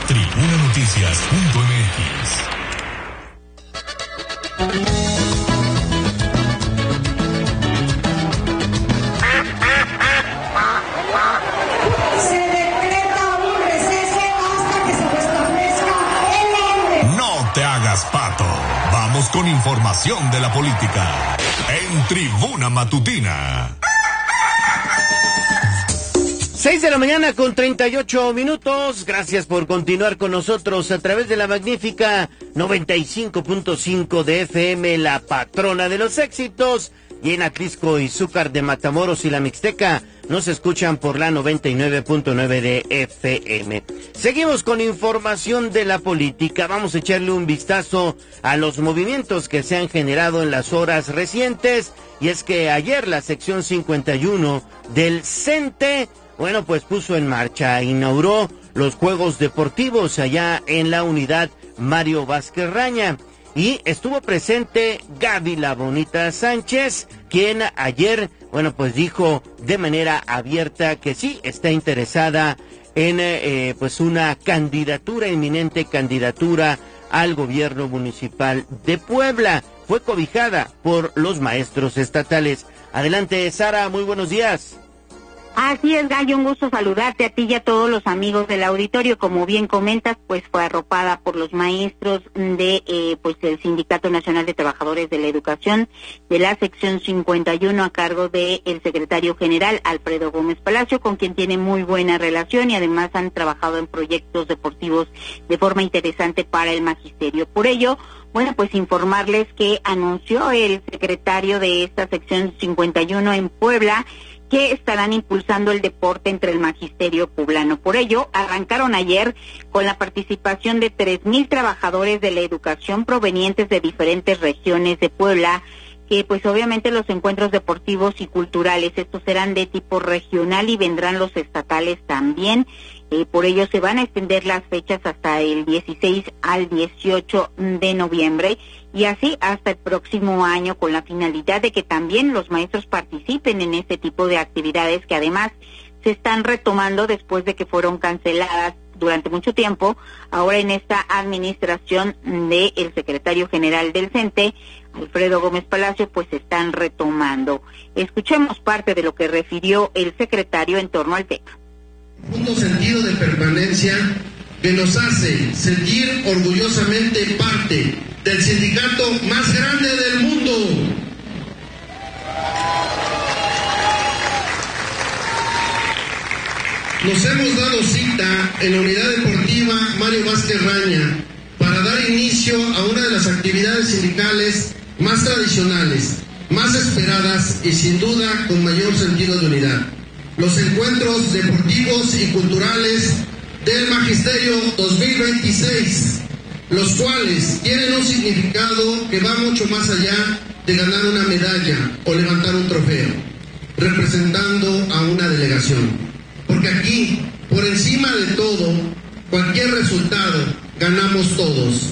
tribunanoticias.mx. Se decreta un receso hasta que se restablezca el orden. No te hagas pato. Vamos con información de la política en Tribuna Matutina. 6 de la mañana con 38 minutos. Gracias por continuar con nosotros a través de la magnífica 95.5 de FM, la patrona de los éxitos. Y en Atlisco, Izúcar de Matamoros y la Mixteca nos escuchan por la 99.9 de FM. Seguimos con información de la política. Vamos a echarle un vistazo a los movimientos que se han generado en las horas recientes. Y es que ayer la sección 51 del CENTE, bueno, pues puso en marcha, inauguró los Juegos Deportivos allá en la unidad Mario Vázquez Raña. Y estuvo presente Gaby La Bonita Sánchez, quien ayer, bueno, pues dijo de manera abierta que sí está interesada en pues una candidatura, inminente candidatura al gobierno municipal de Puebla. Fue cobijada por los maestros estatales. Adelante, Sara, muy buenos días. Así es, Gallo, un gusto saludarte a ti y a todos los amigos del auditorio. Como bien comentas, pues fue arropada por los maestros de pues el Sindicato Nacional de Trabajadores de la Educación de la sección 51 a cargo del secretario general Alfredo Gómez Palacio, con quien tiene muy buena relación y además han trabajado en proyectos deportivos de forma interesante para el magisterio. Por ello, bueno, pues informarles que anunció el secretario de esta sección 51 en Puebla que estarán impulsando el deporte entre el magisterio poblano. Por ello, arrancaron ayer con la participación de 3,000 trabajadores de la educación provenientes de diferentes regiones de Puebla, que pues obviamente los encuentros deportivos y culturales, estos serán de tipo regional y vendrán los estatales también. Por ello se van a extender las fechas hasta el 16 al 18 de noviembre y así hasta el próximo año, con la finalidad de que también los maestros participen en este tipo de actividades que además se están retomando después de que fueron canceladas durante mucho tiempo. Ahora en esta administración del secretario general del CENTE, Alfredo Gómez Palacio, pues se están retomando. Escuchemos parte de lo que refirió el secretario en torno al tema. Un sentido de permanencia que nos hace sentir orgullosamente parte del sindicato más grande del mundo. Nos hemos dado cita en la unidad deportiva Mario Vázquez Raña para dar inicio a una de las actividades sindicales más tradicionales, más esperadas y sin duda con mayor sentido de unidad. Los encuentros deportivos y culturales del Magisterio 2026, los cuales tienen un significado que va mucho más allá de ganar una medalla o levantar un trofeo, representando a una delegación. Porque aquí, por encima de todo, cualquier resultado, ganamos todos.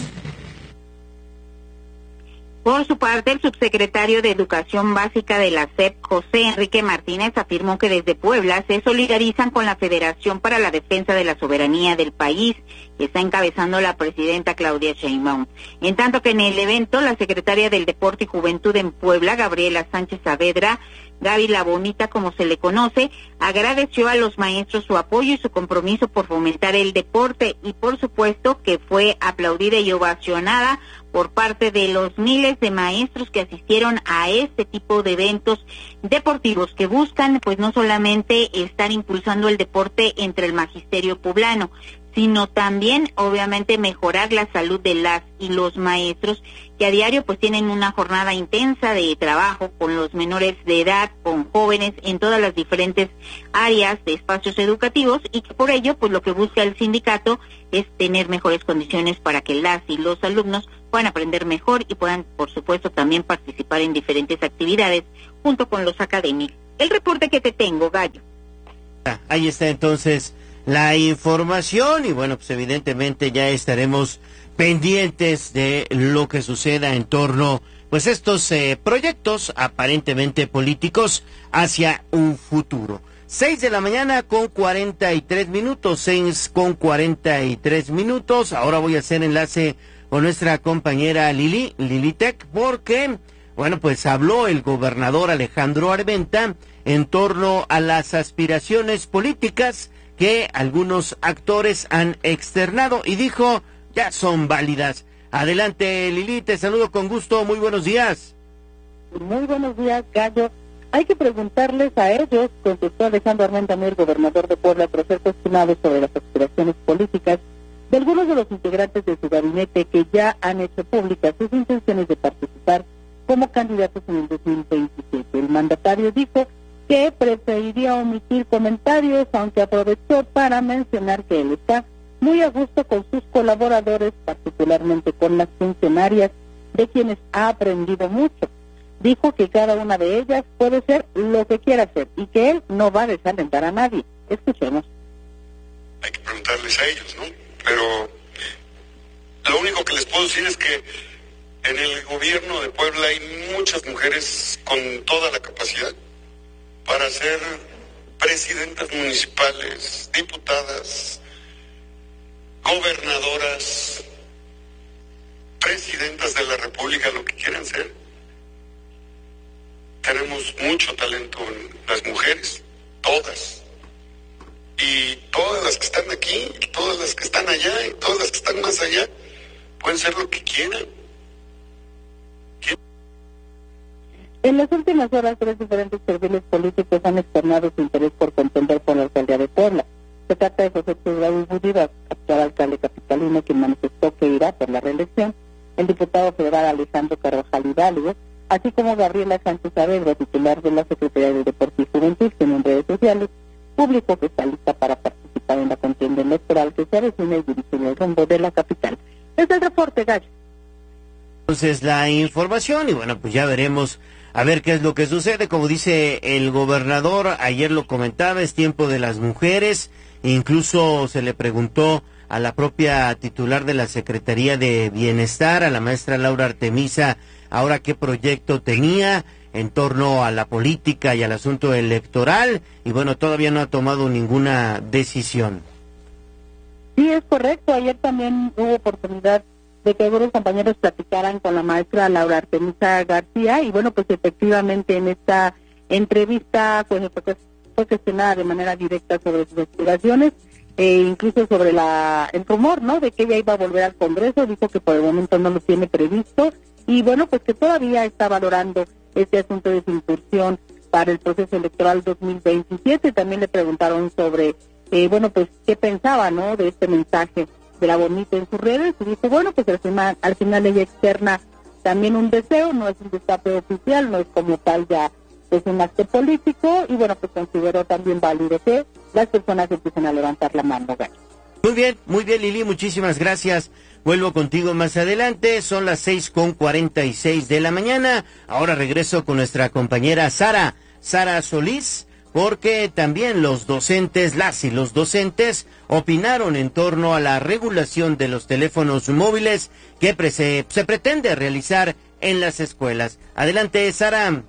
Por su parte, el subsecretario de Educación Básica de la SEP, José Enrique Martínez, afirmó que desde Puebla se solidarizan con la Federación para la Defensa de la Soberanía del país, que está encabezando la presidenta Claudia Sheinbaum. En tanto que en el evento, la secretaria del Deporte y Juventud en Puebla, Gabriela Sánchez Saavedra, Gaby La Bonita, como se le conoce, agradeció a los maestros su apoyo y su compromiso por fomentar el deporte y, por supuesto, que fue aplaudida y ovacionada por parte de los miles de maestros que asistieron a este tipo de eventos deportivos que buscan, pues, no solamente estar impulsando el deporte entre el magisterio poblano, sino también, obviamente, mejorar la salud de las y los maestros que a diario pues tienen una jornada intensa de trabajo con los menores de edad, con jóvenes en todas las diferentes áreas de espacios educativos y que por ello pues lo que busca el sindicato es tener mejores condiciones para que las y los alumnos puedan aprender mejor y puedan, por supuesto, también participar en diferentes actividades junto con los académicos. El reporte que te tengo, Gallo. Ahí está entonces la información y bueno, pues evidentemente ya estaremos pendientes de lo que suceda en torno pues estos proyectos aparentemente políticos hacia un futuro. 6 de la mañana con 43 minutos, 6 con 43 minutos. Ahora voy a hacer enlace con nuestra compañera Lili Tech, porque, bueno, pues habló el gobernador Alejandro Armenta en torno a las aspiraciones políticas que algunos actores han externado y dijo, ya son válidas. Adelante, Lili, te saludo con gusto, muy buenos días. Muy buenos días, Gallo. Hay que preguntarles a ellos, contestó Alejandro Armenta, el gobernador de Puebla, tras ser cuestionado sobre las aspiraciones políticas de algunos de los integrantes de su gabinete que ya han hecho públicas sus intenciones de participar como candidatos en el 2027. El mandatario dijo que preferiría omitir comentarios, aunque aprovechó para mencionar que él está muy a gusto con sus colaboradores, particularmente con las funcionarias, de quienes ha aprendido mucho. Dijo que cada una de ellas puede ser lo que quiera hacer y que él no va a desalentar a nadie. Escuchemos. Hay que preguntarles a ellos, ¿no? Pero lo único que les puedo decir es que en el gobierno de Puebla hay muchas mujeres con toda la capacidad para ser presidentas municipales, diputadas, gobernadoras, presidentas de la República, lo que quieran ser. Tenemos mucho talento en las mujeres, todas. Y todas las que están aquí, y todas las que están allá, y todas las que están más allá, pueden ser lo que quieran. En las últimas horas, 3 diferentes perfiles políticos han externado su interés por contender por la alcaldía de Puebla. Se trata de José Raúl Budivas, actual alcalde capitalino, quien manifestó que irá por la reelección, el diputado federal Alejandro Carvajal Hidalgo, así como Gabriela Sánchez Saavedra, titular de la Secretaría de Deporte y Juventud, que en redes sociales publicó que está lista para participar en la contienda electoral que se avecina y dirige el rumbo de la capital. Es el reporte, Gallo. Entonces la información y bueno, pues ya veremos a ver qué es lo que sucede. Como dice el gobernador, ayer lo comentaba, es tiempo de las mujeres. Incluso se le preguntó a la propia titular de la Secretaría de Bienestar, a la maestra Laura Artemisa, ahora qué proyecto tenía en torno a la política y al asunto electoral, y bueno, todavía no ha tomado ninguna decisión. Sí, es correcto. Ayer también hubo oportunidad de que algunos compañeros platicaran con la maestra Laura Artemisa García, y bueno, pues efectivamente en esta entrevista pues fue cuestionada de manera directa sobre sus aspiraciones, incluso sobre el rumor, ¿no?, de que ella iba a volver al Congreso. Dijo que por el momento no lo tiene previsto, y bueno, pues que todavía está valorando este asunto de su incursión para el proceso electoral 2027. También le preguntaron sobre, bueno, pues qué pensaba, ¿no?, de este mensaje de la bonita en sus redes, y dijo, bueno, pues al final ella externa también un deseo, no es un destape oficial, no es como tal ya pues un acto político, y bueno, pues consideró también válido que las personas empiecen a levantar la mano. Muy bien, Lili, muchísimas gracias. Vuelvo contigo más adelante, son las 6:46 de la mañana. Ahora regreso con nuestra compañera Sara Solís, porque también los docentes, las y los docentes, opinaron en torno a la regulación de los teléfonos móviles que se pretende realizar en las escuelas. Adelante, Sara.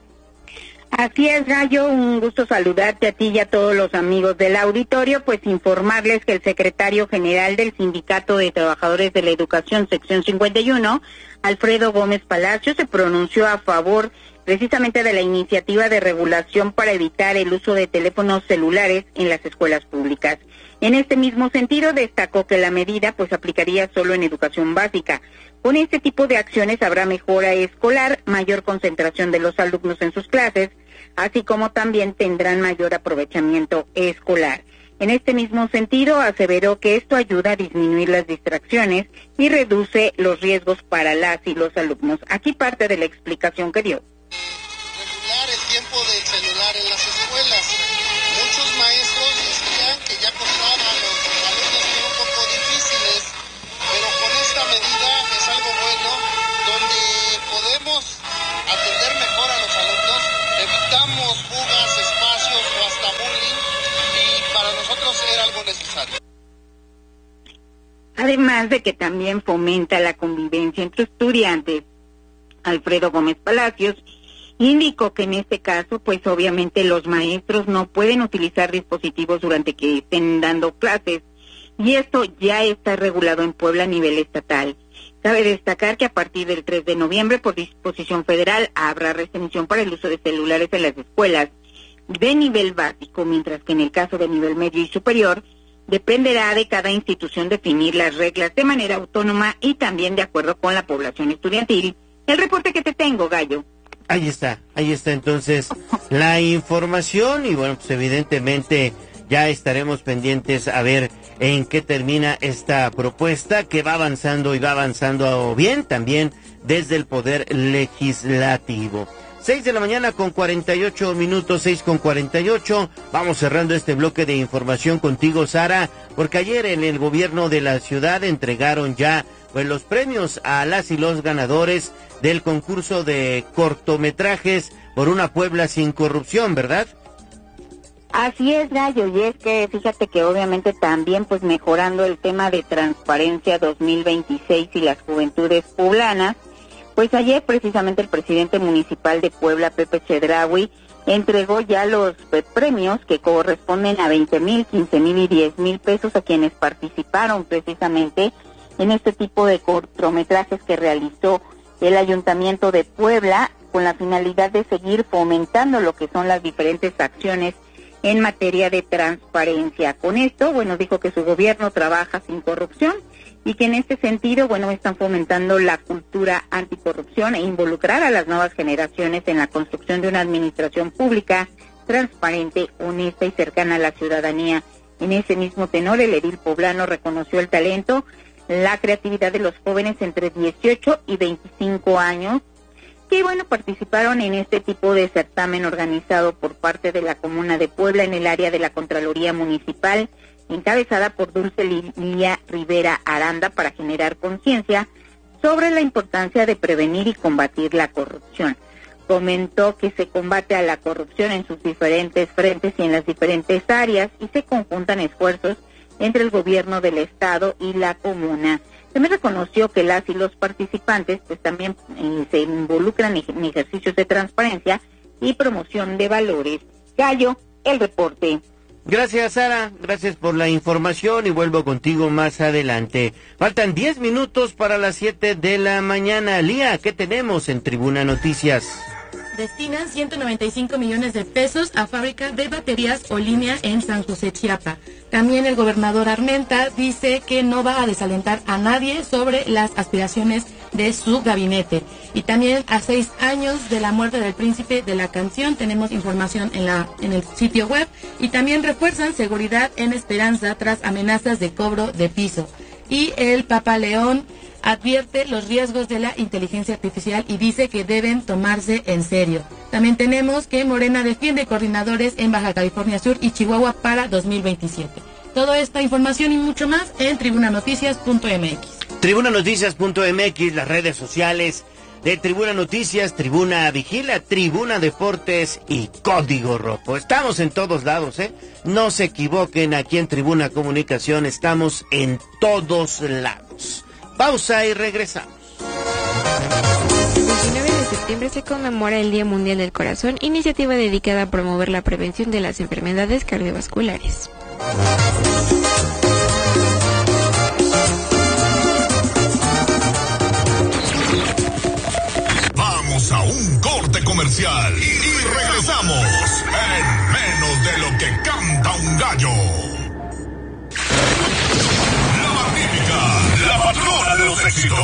Así es, Gallo, un gusto saludarte a ti y a todos los amigos del auditorio, pues informarles que el secretario general del Sindicato de Trabajadores de la Educación, sección 51, Alfredo Gómez Palacio, se pronunció a favor precisamente de la iniciativa de regulación para evitar el uso de teléfonos celulares en las escuelas públicas. En este mismo sentido, destacó que la medida pues aplicaría solo en educación básica. Con este tipo de acciones habrá mejora escolar, mayor concentración de los alumnos en sus clases, así como también tendrán mayor aprovechamiento escolar. En este mismo sentido, aseveró que esto ayuda a disminuir las distracciones y reduce los riesgos para las y los alumnos. Aquí parte de la explicación que dio. Regular el tiempo del celular en las escuelas. Muchos maestros decían que ya contaban a los alumnos que eran un poco difíciles, pero con esta medida es algo bueno, donde podemos atender mejor a los alumnos, evitamos fugas, espacios o hasta bullying, y para nosotros era algo necesario. Además de que también fomenta la convivencia entre estudiantes, Alfredo Gómez Palacios Indicó que en este caso, pues obviamente los maestros no pueden utilizar dispositivos durante que estén dando clases, y esto ya está regulado en Puebla a nivel estatal. Cabe destacar que a partir del 3 de noviembre, por disposición federal, habrá restricción para el uso de celulares en las escuelas de nivel básico, mientras que en el caso de nivel medio y superior, dependerá de cada institución definir las reglas de manera autónoma y también de acuerdo con la población estudiantil. El reporte que te tengo, Gallo. Ahí está entonces la información y bueno, pues evidentemente ya estaremos pendientes a ver en qué termina esta propuesta que va avanzando y va avanzando bien también desde el Poder Legislativo. 6 de la mañana con 48 minutos, 6:48. Vamos cerrando este bloque de información contigo, Sara, porque ayer en el gobierno de la ciudad entregaron ya pues los premios a las y los ganadores del concurso de cortometrajes por una Puebla sin corrupción, ¿verdad? Así es, Gallo, y es que fíjate que obviamente también pues mejorando el tema de transparencia 2026 y las juventudes poblanas, pues ayer precisamente el presidente municipal de Puebla, Pepe Chedraui, entregó ya los premios que corresponden a 20,000, 15,000 y 10,000 pesos a quienes participaron precisamente en este tipo de cortometrajes que realizó el Ayuntamiento de Puebla con la finalidad de seguir fomentando lo que son las diferentes acciones en materia de transparencia. Con esto, bueno, dijo que su gobierno trabaja sin corrupción y que en este sentido, bueno, están fomentando la cultura anticorrupción e involucrar a las nuevas generaciones en la construcción de una administración pública transparente, honesta y cercana a la ciudadanía. En ese mismo tenor, el edil poblano reconoció el talento, la creatividad de los jóvenes entre 18 y 25 años, que bueno, participaron en este tipo de certamen organizado por parte de la Comuna de Puebla en el área de la Contraloría Municipal, encabezada por Dulce Lilia Rivera Aranda, para generar conciencia sobre la importancia de prevenir y combatir la corrupción. Comentó que se combate a la corrupción en sus diferentes frentes y en las diferentes áreas y se conjuntan esfuerzos entre el gobierno del estado y la comuna. También reconoció que las y los participantes pues también se involucran en ejercicios de transparencia y promoción de valores. Gallo, el reporte. Gracias, Sara, gracias por la información y vuelvo contigo más adelante. Faltan 10 minutos para las 7 de la mañana. Lía, ¿qué tenemos en Tribuna Noticias? Destinan 195 millones de pesos a fábrica de baterías Olinea en San José, Chiapa. También el gobernador Armenta dice que no va a desalentar a nadie sobre las aspiraciones de su gabinete. Y también a 6 años de la muerte del príncipe de la canción, tenemos información en el sitio web, y también refuerzan seguridad en Esperanza tras amenazas de cobro de piso. Y el Papa León advierte los riesgos de la inteligencia artificial y dice que deben tomarse en serio. También tenemos que Morena defiende coordinadores en Baja California Sur y Chihuahua para 2027. Toda esta información y mucho más en tribunanoticias.mx. Tribunanoticias.mx, las redes sociales de Tribuna Noticias, Tribuna Vigila, Tribuna Deportes y Código Rojo. Estamos en todos lados, ¿eh? No se equivoquen, aquí en Tribuna Comunicación estamos en todos lados. Pausa y regresamos. El 19 de septiembre se conmemora el Día Mundial del Corazón, iniciativa dedicada a promover la prevención de las enfermedades cardiovasculares. Vamos a un corte comercial y regresamos en menos de lo que canta un gallo. La patrona de los éxitos.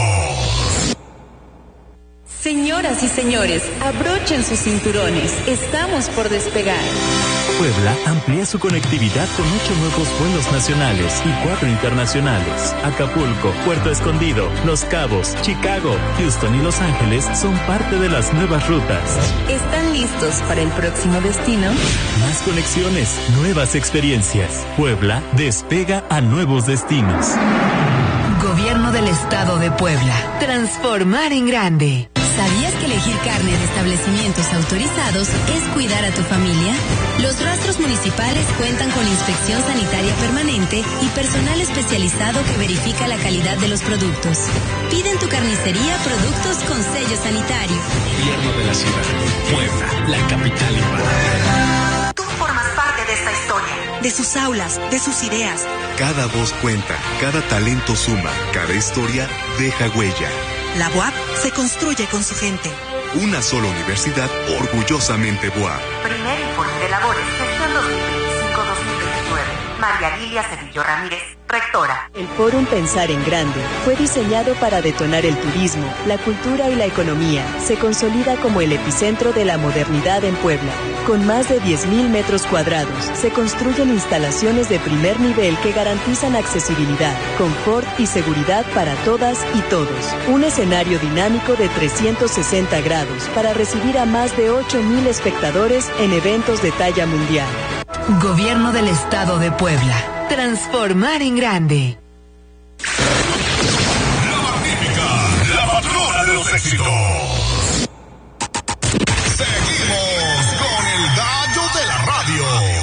Señoras y señores, abrochen sus cinturones. Estamos por despegar. Puebla amplía su conectividad con 8 nuevos vuelos nacionales y 4 internacionales. Acapulco, Puerto Escondido, Los Cabos, Chicago, Houston y Los Ángeles son parte de las nuevas rutas. ¿Están listos para el próximo destino? Más conexiones, nuevas experiencias. Puebla despega a nuevos destinos. Gobierno del Estado de Puebla. Transformar en grande. ¿Sabías que elegir carne de establecimientos autorizados es cuidar a tu familia? Los rastros municipales cuentan con inspección sanitaria permanente y personal especializado que verifica la calidad de los productos. Pide en tu carnicería productos con sello sanitario. Gobierno de la ciudad, Puebla, la capital hispana. Tú formas parte de esta historia, de sus aulas, de sus ideas. Cada voz cuenta, cada talento suma, cada historia deja huella. La UAP se construye con su gente. Una sola universidad orgullosamente UAP. Primer informe de labores, sesión 2025-2029. María Lilia Cedillo Ramírez, rectora. El Fórum Pensar en Grande fue diseñado para detonar el turismo, la cultura y la economía. Se consolida como el epicentro de la modernidad en Puebla. Con más de 10.000 metros cuadrados, se construyen instalaciones de primer nivel que garantizan accesibilidad, confort y seguridad para todas y todos. Un escenario dinámico de 360 grados para recibir a más de 8.000 espectadores en eventos de talla mundial. Gobierno del Estado de Puebla. Transformar en grande. La Magnífica, la patrona de los éxitos.